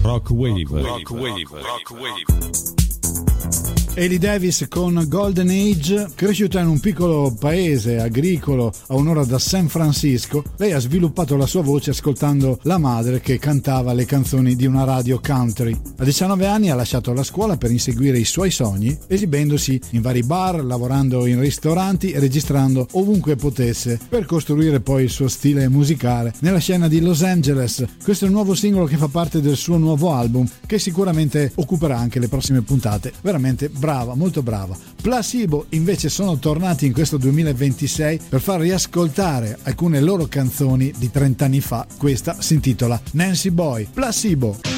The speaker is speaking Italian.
Rock Wave. Hayley Davis con Golden Age. Cresciuta in un piccolo paese agricolo a un'ora da San Francisco, lei ha sviluppato la sua voce ascoltando la madre che cantava le canzoni di una radio country. A 19 anni ha lasciato la scuola per inseguire i suoi sogni, esibendosi in vari bar, lavorando in ristoranti e registrando ovunque potesse, per costruire poi il suo stile musicale nella scena di Los Angeles. Questo è il nuovo singolo che fa parte del suo nuovo album, che sicuramente occuperà anche le prossime puntate. Veramente brava, molto brava. Placebo invece sono tornati in questo 2026 per far riascoltare alcune loro canzoni di 30 anni fa. Questa si intitola Nancy Boy. Placebo.